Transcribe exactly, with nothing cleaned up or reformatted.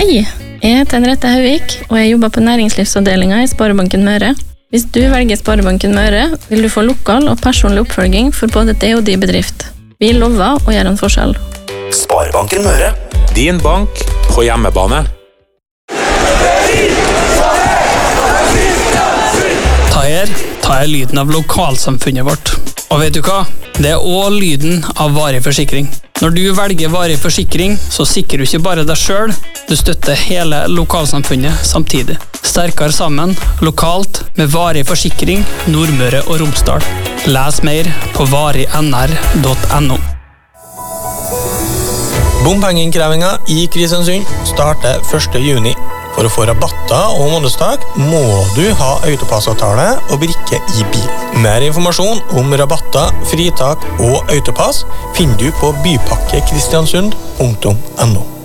Hei, jeg heter Henriette Hauvik, og jeg jobber på næringslivsavdelingen i Sparebanken Møre. Hvis du velger Sparebanken Møre, vil du få lokal og personlig oppfølging for både det og din bedrift. Vi lover å gjøre en forskjell. Sparebanken Møre. Din bank på hjemmebane. Ta her, ta her lyden av lokalsamfunnet vårt. Og vet du hva? Det er også lyden av varig forsikring. Når du velger varig forsikring, så sikrer du ikke bare deg selv, du støtter hele lokalsamfunnet samtidig. Sterkere sammen, lokalt, med varig forsikring, Nordmøre og Romsdal. Les mer på varig n r punktum no. Bompengeinnkrevingen i Kristiansund starter første juni. For å få rabatter og månedstak må du ha autopassavtale og brikke i bil. Mer informasjon om rabatter, fritak og autopass finner du på bypakkekristiansund punktum no.